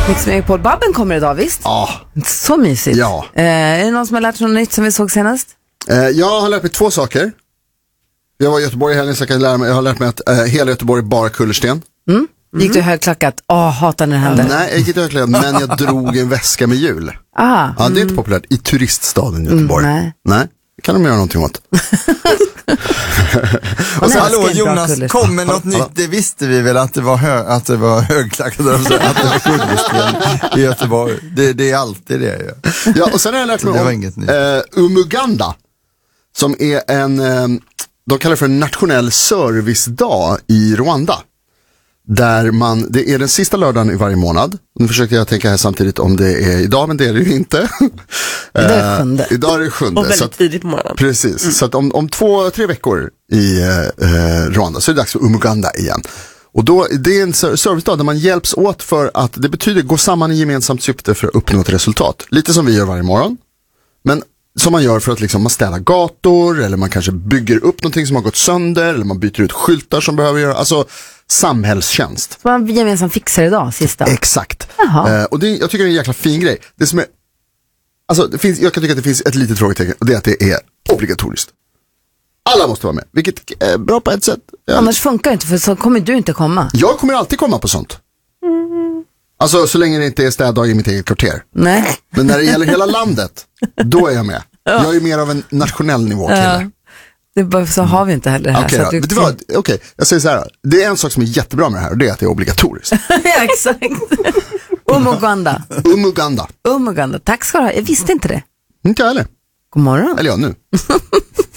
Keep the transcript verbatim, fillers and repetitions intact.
Mix Megapol. Babben kommer idag, visst? Ja. Så mysigt. Ja. Eh, är det någon som har lärt sig något nytt som vi såg senast? Eh, jag har lärt mig två saker. Jag var i Göteborg i helgen så jag, kan lära mig, jag har lärt mig att eh, hela Göteborg är bara kullersten. Mm. Gick du högklackat? Åh, oh, hatar när det händer. Nej, jag gick inte högklackat, men jag drog en väska med hjul. Ah. Ja, det är inte populärt i turiststaden Göteborg. Mm, nej. Nej, det kan de göra någonting åt. Och så, hallå Jonas, kom med något nytt. Det visste vi väl att det var, hö, att det var högklackat, att det var kullersten i Göteborg. Det, det är alltid det ju. Ja, och sen har jag lärt mig om uh, Umuganda, som är en, um, de kallar det för en nationell servicedag i Rwanda. Där man, det är den sista lördagen i varje månad. Nu försöker jag tänka här samtidigt om det är idag, men det är det ju inte. Idag är det sjunde. Uh, idag är det sjunde. Och väldigt så att, tidigt på morgonen. Precis, mm. så att om, om två, tre veckor i uh, Rwanda så är det dags för Umuganda igen. Och då, det är en servicedag där man hjälps åt för att, det betyder gå samman i gemensamt syfte för att uppnå ett resultat. Lite som vi gör varje morgon. Men som man gör för att liksom, man ställer gator, eller man kanske bygger upp någonting som har gått sönder, eller man byter ut skyltar som behöver göra, alltså samhällstjänst. Så man gemensamt fixar idag, sista. Exakt. Eh, och det, jag tycker det är en jäkla fin grej. Det som är, alltså det finns, jag kan tycka att det finns ett litet frågetecken, och det är att det är obligatoriskt. Alla måste vara med, vilket är bra på ett sätt. Jag, Annars funkar det inte, för så kommer du inte komma. Jag kommer alltid komma på sånt. Mm. Alltså så länge det inte är städdag i mitt eget kvarter. Nej. Men när det gäller hela landet, då är jag med. Ja. Jag är mer av en nationell nivå kille. Ja. Det är bara, så har vi inte heller det här. Okej, okay, du... Okej, okay, jag säger så här. Det är en sak som är jättebra med det här, och det är att det är obligatoriskt. Ja, exakt. Umuganda. Umuganda. Umuganda. Tack ska du ha. Jag visste inte det. Inte jag heller. God morgon. Eller ja, nu.